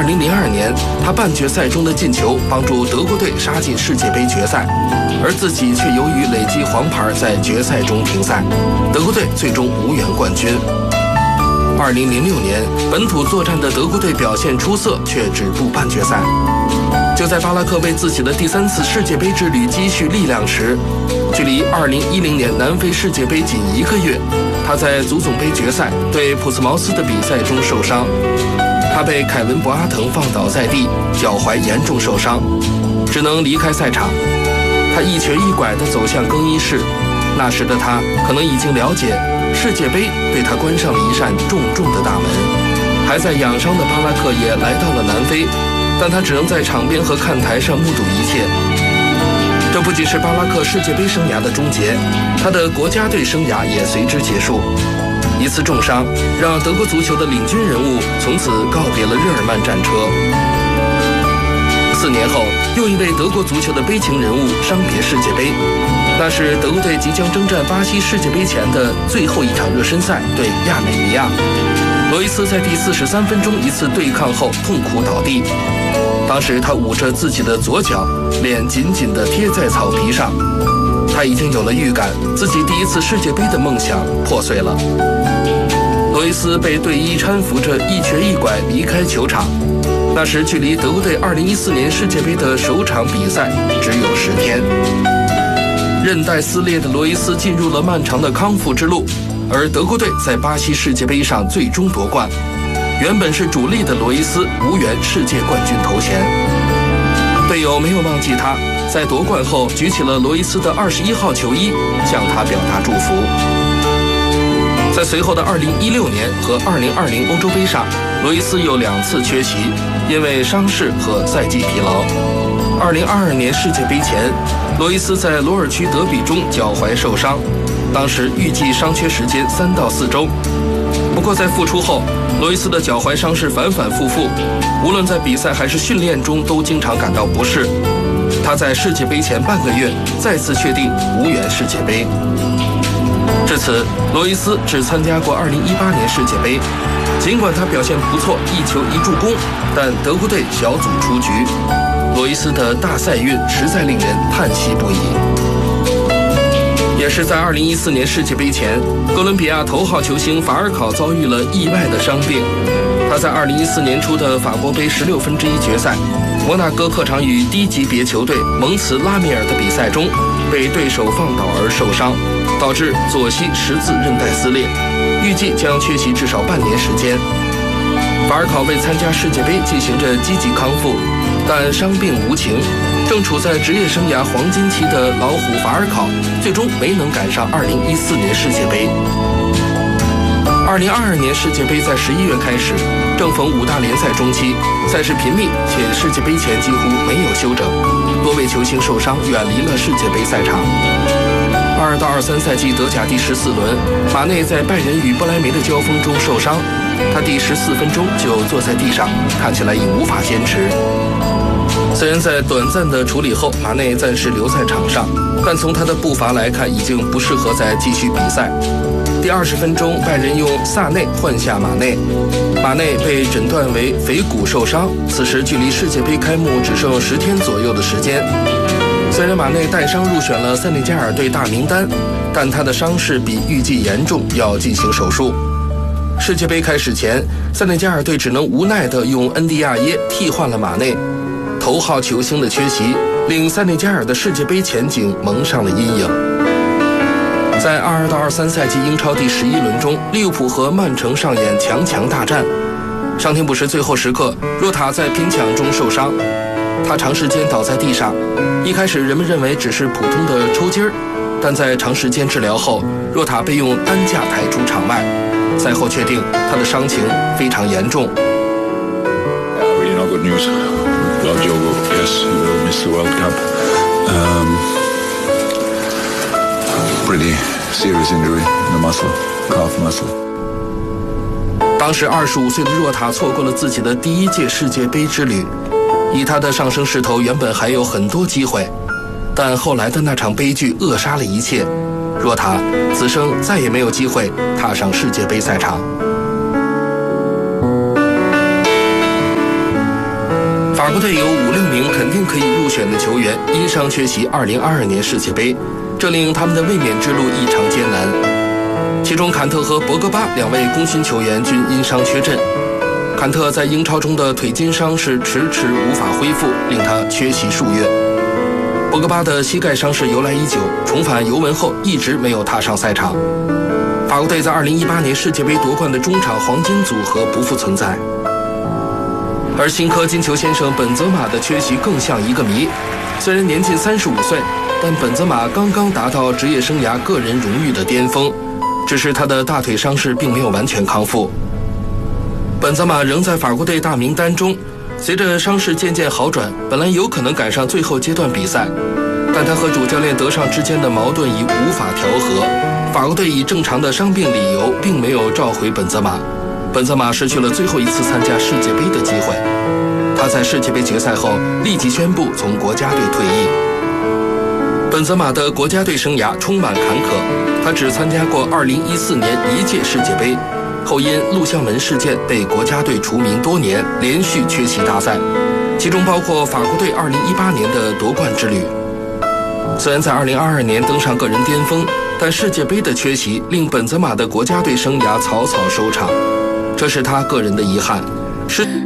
2002年，他半决赛中的进球帮助德国队杀进世界杯决赛，而自己却由于累积黄牌在决赛中停赛，德国队最终无缘冠军。2006年，本土作战的德国队表现出色，却止步半决赛。就在巴拉克为自己的第3次世界杯之旅积蓄力量时，距离2010年南非世界杯仅1个月，他在足总杯决赛对普斯茅斯的比赛中受伤，他被凯文·博阿滕放倒在地，脚踝严重受伤，只能离开赛场。他一瘸一拐地走向更衣室，那时的他可能已经了解世界杯对他关上了一扇重重的大门。还在养伤的巴拉克也来到了南非，但他只能在场边和看台上目睹一切。这不仅是巴拉克世界杯生涯的终结，他的国家队生涯也随之结束。一次重伤让德国足球的领军人物从此告别了日耳曼战车。4年后，又一位德国足球的悲情人物伤别世界杯，那是德国队即将征战巴西世界杯前的最后一场热身赛对亚美尼亚。罗伊斯在第43分钟一次对抗后痛苦倒地，当时他捂着自己的左脚，脸紧紧地贴在草皮上。他已经有了预感，自己第1次世界杯的梦想破碎了。罗伊斯被队医搀扶着一瘸一拐离开球场，那时距离德国队2014年世界杯的首场比赛只有10天。韧带撕裂的罗伊斯进入了漫长的康复之路，而德国队在巴西世界杯上最终夺冠。原本是主力的罗伊斯无缘世界冠军头衔，队友没有忘记他，在夺冠后举起了罗伊斯的21号球衣，向他表达祝福。在随后的2016年和2020欧洲杯上，罗伊斯有2次缺席，因为伤势和赛季疲劳。2022年世界杯前，罗伊斯在罗尔区德比中脚踝受伤，当时预计伤缺时间3到4周。不过在复出后，罗伊斯的脚踝伤势反反复复，无论在比赛还是训练中都经常感到不适。他在世界杯前半个月再次确定无缘世界杯。至此，罗伊斯只参加过2018年世界杯。尽管他表现不错，1球1助攻，但德国队小组出局。罗伊斯的大赛运实在令人叹息不已。也是在2014年世界杯前，哥伦比亚头号球星法尔考遭遇了意外的伤病。他在2014年初的法国杯16分之一决赛，摩纳哥客场与低级别球队蒙茨拉米尔的比赛中，被对手放倒而受伤，导致左膝十字韧带撕裂，预计将缺席至少半年时间。法尔考为参加世界杯进行着积极康复，但伤病无情。正处在职业生涯黄金期的老虎法尔考，最终没能赶上2014年世界杯。2022年世界杯在11月开始，正逢5大联赛中期，赛事频密，且世界杯前几乎没有休整，多位球星受伤，远离了世界杯赛场。22到23赛季德甲第14轮，马内在拜仁与不莱梅的交锋中受伤，他第14分钟就坐在地上，看起来已无法坚持。虽然在短暂的处理后，马内暂时留在场上，但从他的步伐来看，已经不适合再继续比赛。第20分钟，拜仁用萨内换下马内，马内被诊断为腓骨受伤，此时距离世界杯开幕只剩10天左右的时间。虽然马内带伤入选了塞内加尔队大名单，但他的伤势比预计严重，要进行手术。世界杯开始前，塞内加尔队只能无奈地用恩迪亚耶替换了马内。头号球星的缺席，令塞内加尔的世界杯前景蒙上了阴影。在22到23赛季英超第11轮中，利物浦和曼城上演强强大战。伤停补时最后时刻，若塔在拼抢中受伤，他长时间倒在地上。一开始人们认为只是普通的抽筋儿，但在长时间治疗后，若塔被用担架抬出场外。赛后确定他的伤情非常严重。 Really not good news. About Diogo, yes, he will miss the World Cup. Pretty serious injury in the muscle, calf muscle. 当时25岁的若塔错过了自己的第1届世界杯之旅，以他的上升势头，原本还有很多机会，但后来的那场悲剧扼杀了一切。若塔此生再也没有机会踏上世界杯赛场。 法国队有5-6名肯定可以入选的球员因伤缺席2022年世界杯，这令他们的卫冕之路异常艰难。其中坎特和博格巴2位功勋球员均因伤缺阵。坎特在英超中的腿筋伤是迟迟无法恢复，令他缺席数月。博格巴的膝盖伤势由来已久，重返尤文后一直没有踏上赛场。法国队在2018年世界杯夺冠的中场黄金组合不复存在。而新科金球先生本泽马的缺席更像一个谜。虽然年近35岁，但本泽马刚刚达到职业生涯个人荣誉的巅峰，只是他的大腿伤势并没有完全康复。本泽马仍在法国队大名单中，随着伤势渐渐好转，本来有可能赶上最后阶段比赛，但他和主教练德尚之间的矛盾已无法调和。法国队以正常的伤病理由并没有召回本泽马，本泽马失去了最后一次参加世界杯的机会。他在世界杯决赛后立即宣布从国家队退役。本泽马的国家队生涯充满坎坷，他只参加过2014年1届世界杯，后因录像门事件被国家队除名多年，连续缺席大赛，其中包括法国队2018年的夺冠之旅。虽然在2022年登上个人巅峰，但世界杯的缺席令本泽马的国家队生涯草草收场，这是他个人的遗憾。